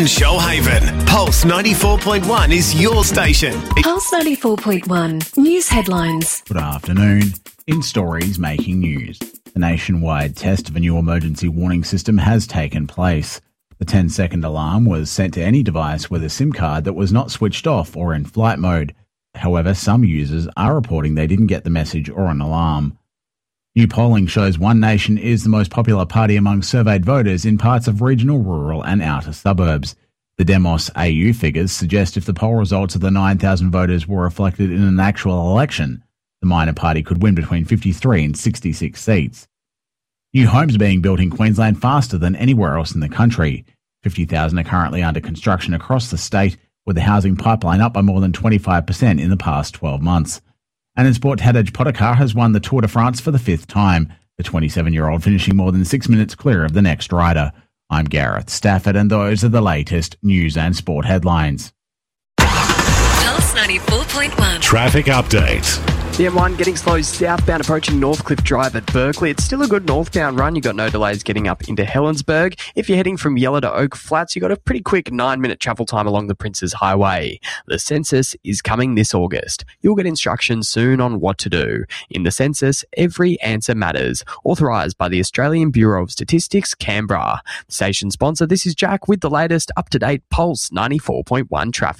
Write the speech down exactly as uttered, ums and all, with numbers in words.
Shoalhaven. Pulse ninety-four point one is your station. Pulse ninety-four point one. News headlines. Good afternoon. In stories making news, the nationwide test of a new emergency warning system has taken place. The ten-second alarm was sent to any device with a SIM card that was not switched off or in flight mode. However, some users are reporting they didn't get the message or an alarm. New polling shows One Nation is the most popular party among surveyed voters in parts of regional, rural and outer suburbs. The Demos A U figures suggest if the poll results of the nine thousand voters were reflected in an actual election, the minor party could win between fifty-three and sixty-six seats. New homes are being built in Queensland faster than anywhere else in the country. fifty thousand are currently under construction across the state, with the housing pipeline up by more than twenty-five percent in the past twelve months. And in sport, Tadej Pogačar has won the Tour de France for the fifth time, the twenty-seven-year-old finishing more than six minutes clear of the next rider. I'm Gareth Stafford, and those are the latest news and sport headlines. Pulse ninety-four point one. Traffic update. The M one getting slow southbound approaching Northcliffe Drive at Berkeley. It's still a good northbound run. You've got no delays getting up into Helensburgh. If you're heading from Yellow to Oak Flats, you've got a pretty quick nine-minute travel time along the Princes Highway. The census is coming this August. You'll get instructions soon on what to do. In the census, every answer matters. Authorised by the Australian Bureau of Statistics, Canberra. Station sponsor, this is Jack with the latest up-to-date Pulse ninety-four point one traffic.